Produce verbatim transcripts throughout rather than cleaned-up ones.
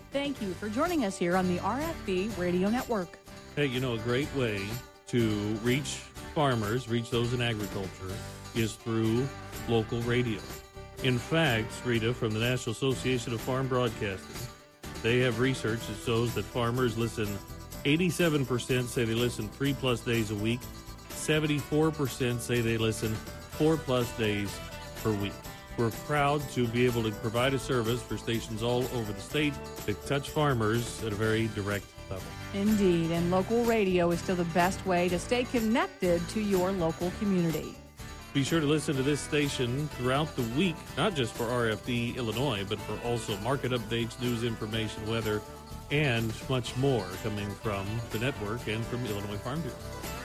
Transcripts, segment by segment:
Thank you for joining us here on the R F B Radio Network. Hey, you know, a great way to reach farmers, reach those in agriculture, is through local radio. In fact, Rita, from the National Association of Farm Broadcasting, they have research that shows that farmers listen, eighty-seven percent say they listen three plus days a week, seventy-four percent say they listen four plus days per week. We're proud to be able to provide a service for stations all over the state that touch farmers at a very direct level. Indeed, and local radio is still the best way to stay connected to your local community. Be sure to listen to this station throughout the week, not just for R F D Illinois, but for also market updates, news information, weather, and much more coming from the network and from Illinois Farm Bureau.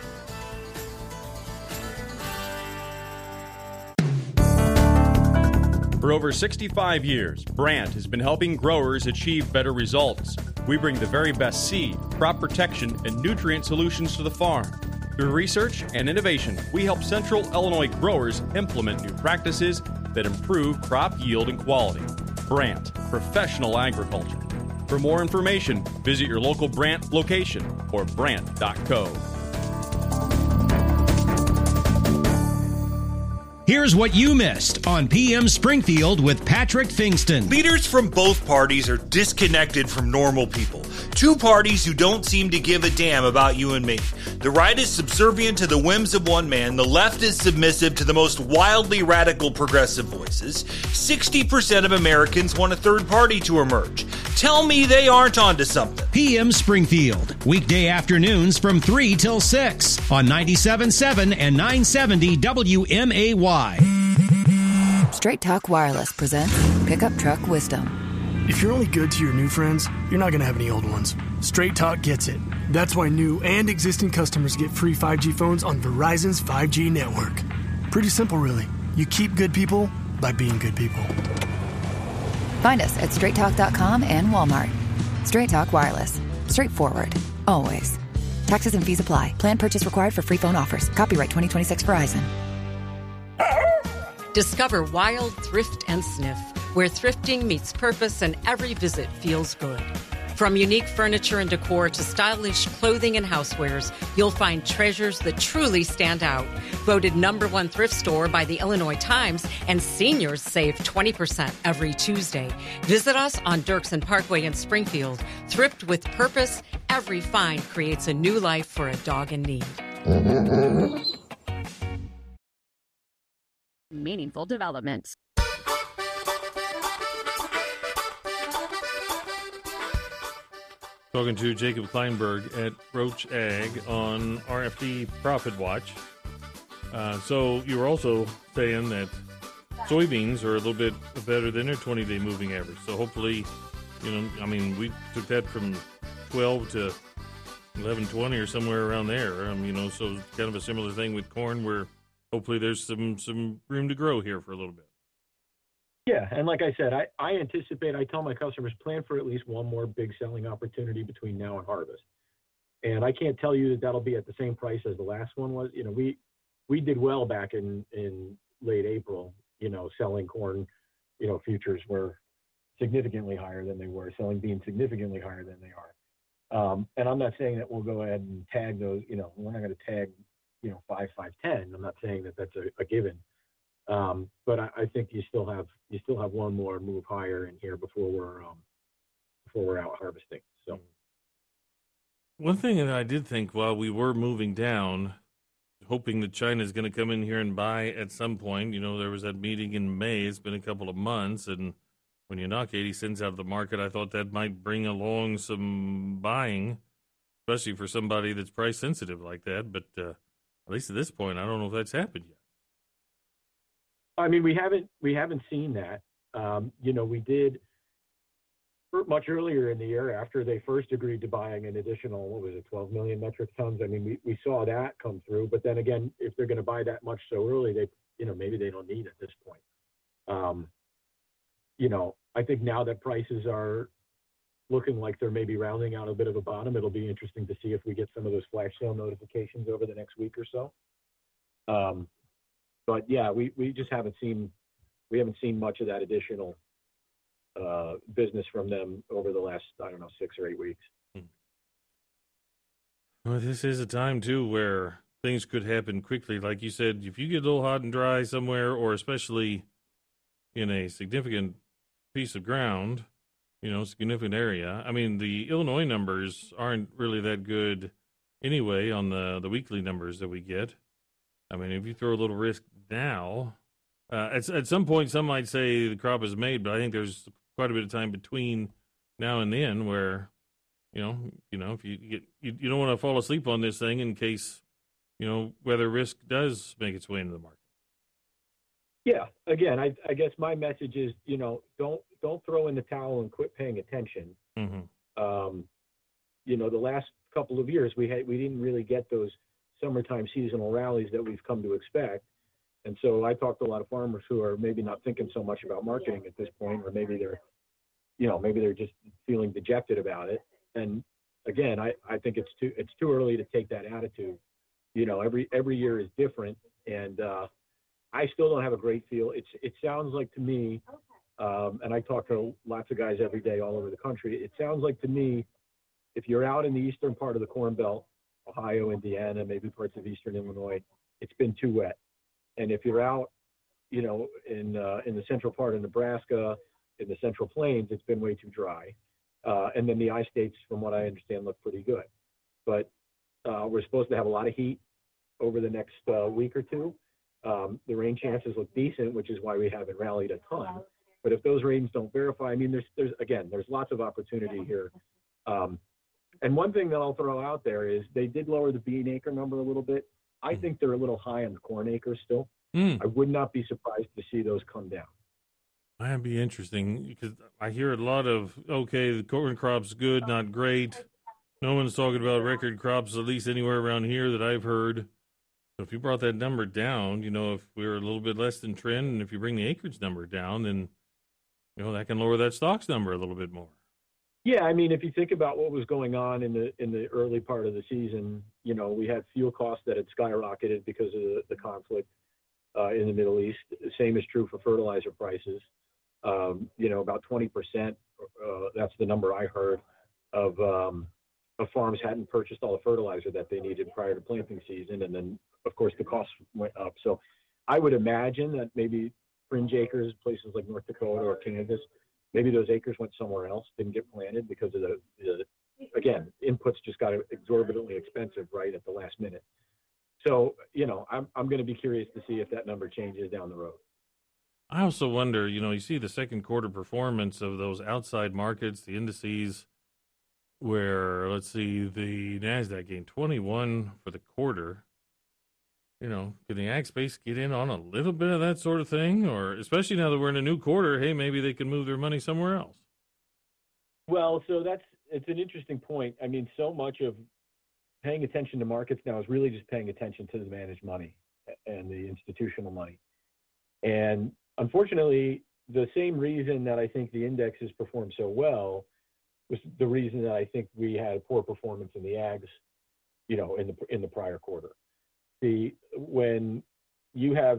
For over sixty-five years, Brandt has been helping growers achieve better results. We bring the very best seed, crop protection, and nutrient solutions to the farm. Through research and innovation, we help Central Illinois growers implement new practices that improve crop yield and quality. Brandt, professional agriculture. For more information, visit your local Brandt location or brandt dot co. Here's what you missed on P M Springfield with Patrick Fingston. Leaders from both parties are disconnected from normal people. Two parties who don't seem to give a damn about you and me. The right is subservient to the whims of one man. The left is submissive to the most wildly radical progressive voices. sixty percent of Americans want a third party to emerge. Tell me they aren't onto something. P M Springfield, weekday afternoons from three till six on ninety-seven point seven and nine seventy W M A Y. Straight Talk Wireless presents Pickup Truck Wisdom. If you're only good to your new friends, you're not going to have any old ones. Straight Talk gets it. That's why new and existing customers get free five G phones on Verizon's five G network. Pretty simple, really. You keep good people by being good people. Find us at straight talk dot com and Walmart. Straight Talk Wireless. Straightforward. Always. Taxes and fees apply. Plan purchase required for free phone offers. Copyright twenty twenty-six Verizon. Discover Wild Thrift and Sniff, where thrifting meets purpose and every visit feels good. From unique furniture and decor to stylish clothing and housewares, you'll find treasures that truly stand out. Voted number one thrift store by the Illinois Times, and seniors save twenty percent every Tuesday. Visit us on Dirksen Parkway in Springfield. Thrift with purpose. Every find creates a new life for a dog in need. Meaningful development. Talking to Jacob Kleinberg at Roach Ag on R F D Profit Watch. Uh, so you were also saying that soybeans are a little bit better than their twenty-day moving average. So hopefully, you know, I mean, we took that from twelve to eleven twenty or somewhere around there. Um, you know, so kind of a similar thing with corn where hopefully there's some, some room to grow here for a little bit. Yeah, and like I said, I, I anticipate, I tell my customers, plan for at least one more big selling opportunity between now and harvest. And I can't tell you that that'll be at the same price as the last one was. You know, we we did well back in, in late April, you know, selling corn, you know, futures were significantly higher than they were, selling beans significantly higher than they are. Um, and I'm not saying that we'll go ahead and tag those, you know, we're not going to tag, you know, five, five, ten. I'm not saying that that's a, a given. Um, but I, I think you still have you still have one more move higher in here before we're um, before we're out harvesting. So one thing that I did think while we were moving down, hoping that China is going to come in here and buy at some point. You know, there was that meeting in May. It's been a couple of months, and when you knock eighty cents out of the market, I thought that might bring along some buying, especially for somebody that's price sensitive like that. But uh, at least at this point, I don't know if that's happened yet. I mean, we haven't we haven't seen that. Um, you know, we did much earlier in the year after they first agreed to buying an additional, what was it, twelve million metric tons. I mean, we, we saw that come through. But then again, if they're going to buy that much so early, they, you know, maybe they don't need at this point. Um, you know, I think now that prices are looking like they're maybe rounding out a bit of a bottom, it'll be interesting to see if we get some of those flash sale notifications over the next week or so. Um, But yeah, we, we just haven't seen we haven't seen much of that additional uh, business from them over the last, I don't know, six or eight weeks. Well, this is a time, too, where things could happen quickly. Like you said, if you get a little hot and dry somewhere, or especially in a significant piece of ground, you know, significant area. I mean, the Illinois numbers aren't really that good anyway on the, the weekly numbers that we get. I mean, if you throw a little risk now, uh, at, at some point, some might say the crop is made, but I think there's quite a bit of time between now and then where, you know, you know, if you get, you, you don't want to fall asleep on this thing in case, you know, weather risk does make its way into the market. Yeah. Again, I, I guess my message is, you know, don't don't throw in the towel and quit paying attention. Mm-hmm. Um, you know, the last couple of years we had we didn't really get those summertime seasonal rallies that we've come to expect, and so I talked to a lot of farmers who are maybe not thinking so much about marketing at this point, or maybe they're, you know, maybe they're just feeling dejected about it. And again, I, I think it's too it's too early to take that attitude. You know, every every year is different, and uh, I still don't have a great feel. It's it sounds like to me, um, and I talk to lots of guys every day all over the country. It sounds like to me, if you're out in the eastern part of the Corn Belt, Ohio, Indiana, maybe parts of eastern Illinois, it's been too wet. And if you're out, you know, in uh, in the central part of Nebraska, in the Central Plains, it's been way too dry. Uh, and then the I-states, from what I understand, look pretty good. But uh, we're supposed to have a lot of heat over the next uh, week or two. Um, the rain chances look decent, which is why we haven't rallied a ton. But if those rains don't verify, I mean, there's, there's again, there's lots of opportunity here. Um, and one thing that I'll throw out there is they did lower the bean acre number a little bit. I think they're a little high on the corn acres still. Mm. I would not be surprised to see those come down. That'd be interesting because I hear a lot of, okay, the corn crop's good, not great. No one's talking about record crops, at least anywhere around here that I've heard. So if you brought that number down, you know, if we were a little bit less than trend, and if you bring the acreage number down, then, you know, that can lower that stocks number a little bit more. Yeah, I mean, if you think about what was going on in the in the early part of the season, you know, we had fuel costs that had skyrocketed because of the, the conflict uh, in the Middle East. The same is true for fertilizer prices. Um, you know, about twenty percent, uh, that's the number I heard, of, um, of farms hadn't purchased all the fertilizer that they needed prior to planting season. And then, of course, the costs went up. So I would imagine that maybe fringe acres, places like North Dakota or Kansas, maybe those acres went somewhere else, didn't get planted because of the, the again, inputs just got exorbitantly expensive right at the last minute. So, you know, I'm I'm going to be curious to see if that number changes down the road. I also wonder, you know, you see the second quarter performance of those outside markets, the indices, where, let's see, the NASDAQ gained twenty-one for the quarter. You know, can the ag space get in on a little bit of that sort of thing? Or especially now that we're in a new quarter, hey, maybe they can move their money somewhere else. Well, so that's, it's an interesting point. I mean, so much of paying attention to markets now is really just paying attention to the managed money and the institutional money. And unfortunately, the same reason that I think the indexes performed so well was the reason that I think we had poor performance in the ags, you know, in the in the prior quarter. The when you have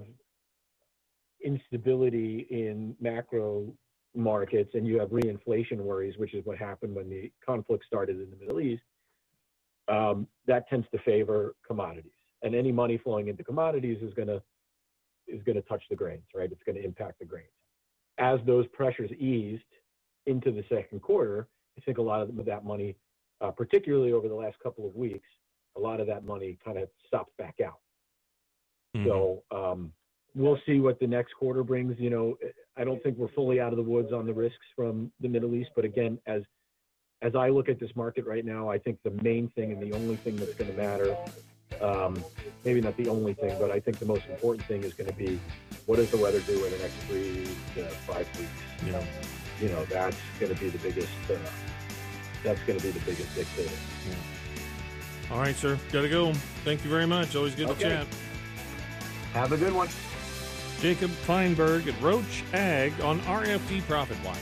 instability in macro markets and you have reinflation worries, which is what happened when the conflict started in the Middle East, um, that tends to favor commodities. And any money flowing into commodities is going to is going to touch the grains, right? It's going to impact the grains. As those pressures eased into the second quarter, I think a lot of that money, uh, particularly over the last couple of weeks, a lot of that money kind of stopped back out. Mm-hmm. So um, we'll see what the next quarter brings. You know, I don't think we're fully out of the woods on the risks from the Middle East, but again, as as I look at this market right now, I think the main thing and the only thing that's going to matter, um, maybe not the only thing, but I think the most important thing is going to be what does the weather do in the next three to five weeks? You know, you know that's going to be the biggest. Uh, that's going to be the biggest dictator. Yeah. All right, sir. Got to go. Thank you very much. Always good okay. to chat. Have a good one. Jacob Feinberg at Roach Ag on R F D Profit Wire.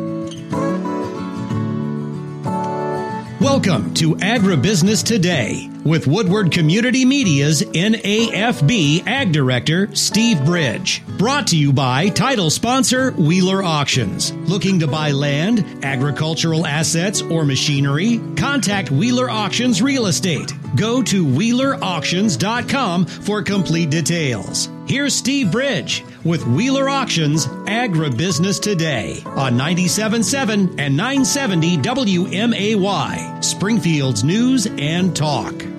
Welcome to Agribusiness Today, with Woodward Community Media's N A F B Ag Director, Steve Bridge. Brought to you by title sponsor Wheeler Auctions. Looking to buy land, agricultural assets, or machinery? Contact Wheeler Auctions Real Estate. Go to wheeler auctions dot com for complete details. Here's Steve Bridge with Wheeler Auctions Agribusiness Today on ninety-seven point seven and nine seventy W M A Y, Springfield's News and Talk.